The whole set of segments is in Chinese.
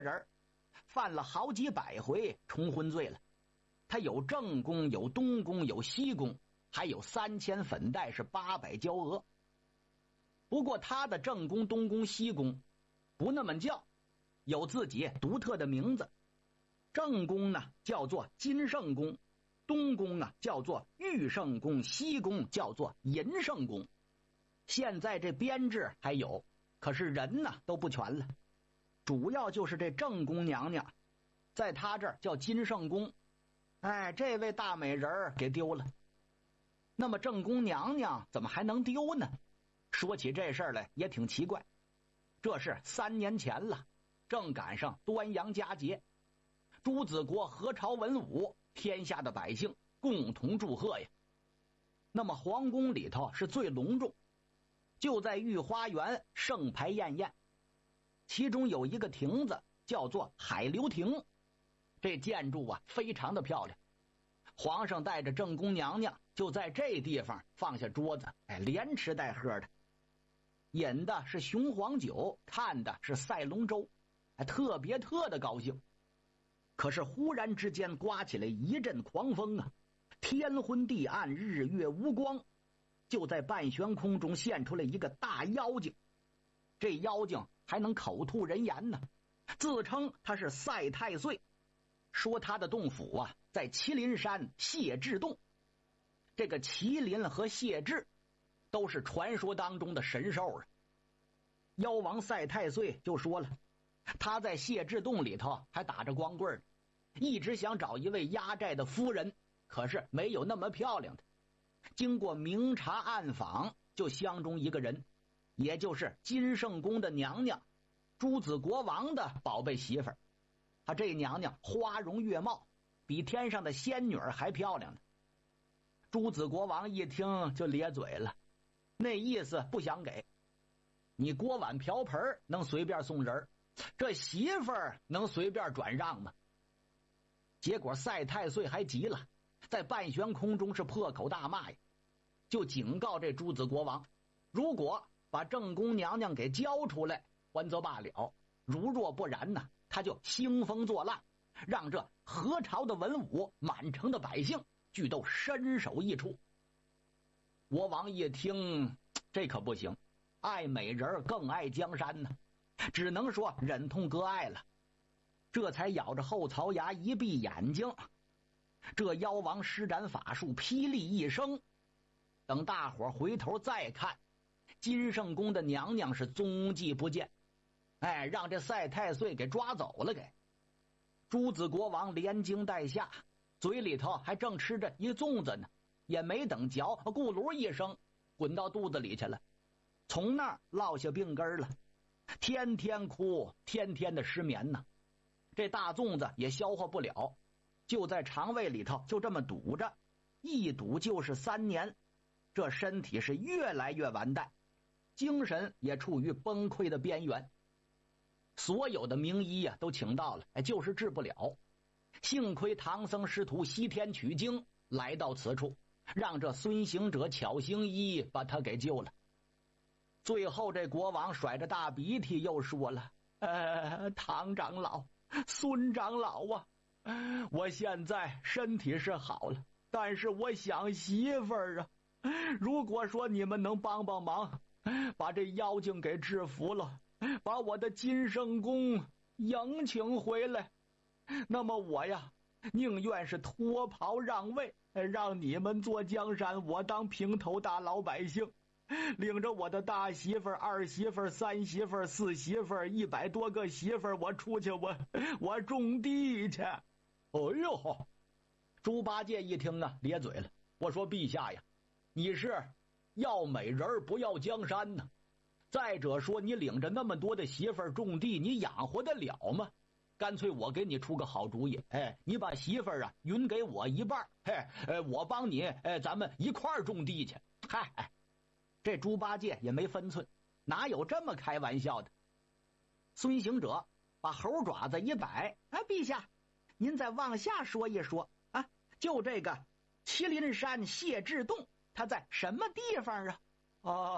人，犯了好几百回重婚罪了。他有正宫，有东宫，有西宫，还有3000粉黛，是800娇娥。不过他的正宫、东宫、西宫不那么叫，有自己独特的名字。正宫呢叫做金圣宫，东宫呢叫做玉圣宫，西宫叫做银圣宫。现在这编制还有，可是人呢都不全了。主要就是这正宫娘娘，在他这儿叫金圣宫。这位大美人给丢了。那么正宫娘娘怎么还能丢呢？说起这事儿来也挺奇怪。这是3年前了，正赶上端阳佳节，朱子国何朝文武，天下的百姓共同祝贺呀。那么皇宫里头是最隆重，就在御花园盛排宴宴，其中有一个亭子叫做海流亭，这建筑非常的漂亮。皇上带着正宫娘娘就在这地方放下桌子，连吃带喝的，饮的是雄黄酒，看的是赛龙舟，特别的高兴。可是忽然之间刮起来一阵狂风啊，天昏地暗，日月无光，就在半悬空中现出来一个大妖精。这妖精还能口吐人言呢，自称他是赛太岁，说他的洞府在麒麟山谢志洞。这个麒麟和谢志都是传说当中的神兽啊。妖王赛太岁就说了，他在谢志洞里头还打着光棍，一直想找一位压寨的夫人，可是没有那么漂亮的。经过明察暗访，就相中一个人，也就是金圣宫的娘娘，朱子国王的宝贝媳妇儿。这娘娘花容月貌，比天上的仙女还漂亮呢。朱子国王一听就咧嘴了，那意思不想给。你锅碗瓢盆能随便送人，这媳妇儿能随便转让吗？结果赛太岁还急了，在半悬空中是破口大骂呀，就警告这朱子国王，如果把正宫娘娘给交出来还则罢了，如若不然呢，他就兴风作浪，让这何朝的文武、满城的百姓俱都身首异处。国王一听，这可不行，爱美人更爱江山呢，只能说忍痛割爱了。这才咬着后槽牙一闭眼睛，这妖王施展法术，霹雳一声，等大伙回头再看，金圣宫的娘娘是踪迹不见，让这赛太岁给抓走了。朱子国王连惊带吓，嘴里头还正吃着一粽子呢，也没等嚼，咕噜一声滚到肚子里去了，从那儿落下病根了，天天哭，天天的失眠呢。这大粽子也消化不了，就在肠胃里头就这么堵着，一堵就是3年，这身体是越来越完蛋，精神也处于崩溃的边缘。所有的名医都请到了，就是治不了。幸亏唐僧师徒西天取经来到此处，让这孙行者、巧行医把他给救了。最后这国王甩着大鼻涕又说了，唐长老、孙长老我现在身体是好了，但是我想媳妇儿如果说你们能帮帮忙，把这妖精给制服了，把我的金圣宫迎请回来，那么我宁愿是脱袍让位，让你们做江山，我当平头大老百姓，领着我的大媳妇儿、二媳妇儿、三媳妇儿、四媳妇儿，100多个媳妇儿，我出去我种地去。呦，猪八戒一听咧嘴了，我说陛下呀，你是要美人不要江山呢？再者说，你领着那么多的媳妇儿种地，你养活得了吗？干脆我给你出个好主意，你把媳妇儿匀给我一半，我帮你，咱们一块儿种地去。这猪八戒也没分寸，哪有这么开玩笑的？孙行者把猴爪子一摆，陛下，您再往下说一说就这个麒麟山谢志洞，它在什么地方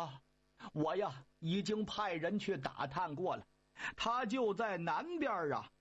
我已经派人去打探过了，它就在南边